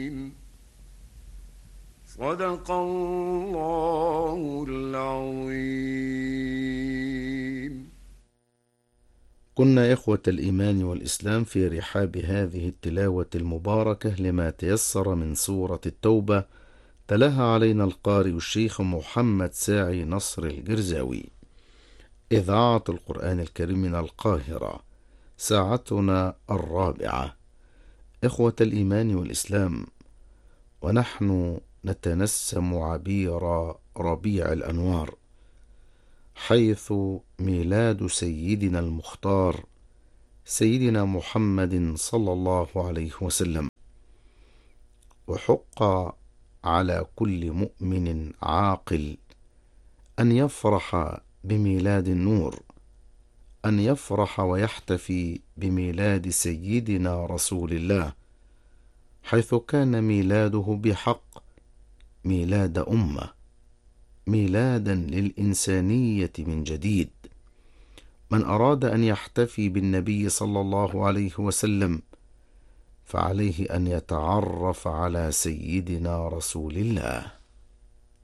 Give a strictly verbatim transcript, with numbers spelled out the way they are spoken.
صدق الله العظيم. كنا إخوة الإيمان والإسلام في رحاب هذه التلاوة المباركة لما تيسر من سورة التوبة، تلاها علينا القارئ الشيخ محمد ساعي نصر الجرزاوي. إذاعة القرآن الكريم من القاهرة، ساعتنا الرابعة. إخوة الإيمان والإسلام، ونحن نتنسم عبير ربيع الأنوار، حيث ميلاد سيدنا المختار سيدنا محمد صلى الله عليه وسلم. وحق على كل مؤمن عاقل أن يفرح بميلاد النور، أن يفرح ويحتفي بميلاد سيدنا رسول الله، حيث كان ميلاده بحق ميلاد أمة، ميلادا للإنسانية من جديد. من أراد أن يحتفي بالنبي صلى الله عليه وسلم فعليه أن يتعرف على سيدنا رسول الله.